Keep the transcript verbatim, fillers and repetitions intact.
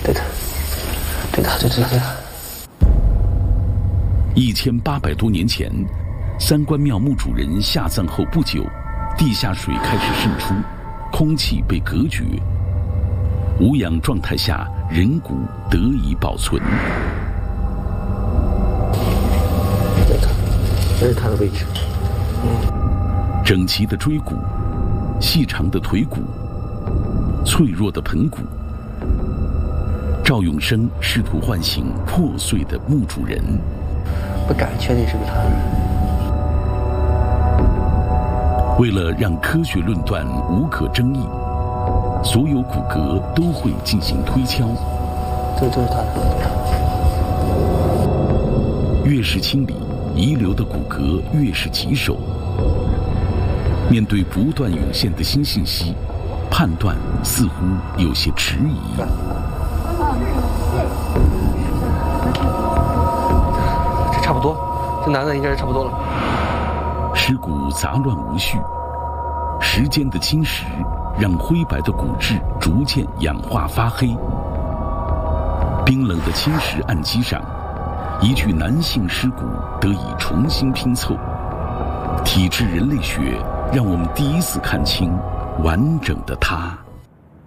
对的，对的，对的，对的。 一千八百多年前，三官庙墓主人下葬后不久，地下水开始渗出，空气被隔绝，无氧状态下，人骨得以保存。 对的，这是它的位置。 嗯，整齐的椎骨，细长的腿骨，脆弱的盆骨。赵永生试图唤醒破碎的墓主人。 不敢确定是不是他。 为了让科学论断无可争议，所有骨骼都会进行推敲。 这就是他的。 越是清理遗留的骨骼，越是棘手。面对不断涌现的新信息，判断似乎有些迟疑。 差不多，这男的应该是差不多了。 尸骨杂乱无序，时间的侵蚀让灰白的骨质逐渐氧化发黑。冰冷的青石案基上，一具男性尸骨得以重新拼凑。体质人类学让我们第一次看清完整的他。